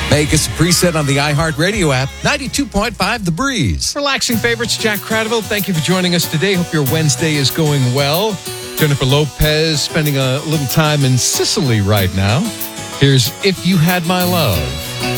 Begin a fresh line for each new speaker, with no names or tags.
Make us a preset on the iHeartRadio app, 92.5 The Breeze.
Relaxing favorites, Jack Cradaville. Thank you for joining us today. Hope your Wednesday is going well. Jennifer Lopez spending a little time in Sicily right now. Here's If You Had My Love.